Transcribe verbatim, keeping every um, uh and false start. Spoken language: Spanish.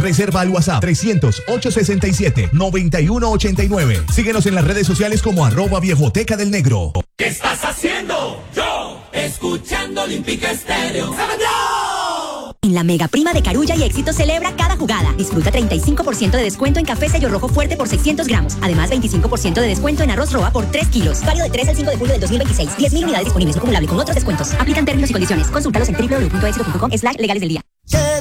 Reserva al WhatsApp trescientos, ochocientos sesenta y siete, noventa y uno ochenta y nueve. Síguenos en las redes sociales como arroba Viejoteca del Negro. ¿Qué estás haciendo? Yo, escuchando Olímpica Estéreo. En la mega prima de Carulla y Éxito celebra cada jugada. Disfruta treinta y cinco por ciento de descuento en café Sello Rojo Fuerte por seiscientos gramos. Además, veinticinco por ciento de descuento en arroz Roa por tres kilos. Válido del tres al cinco de julio del dos mil veintiséis. diez mil unidades disponibles, acumulable con otros descuentos. Aplican términos y condiciones. Consúltalos en doble u doble u doble u punto éxito punto com slash legales del día.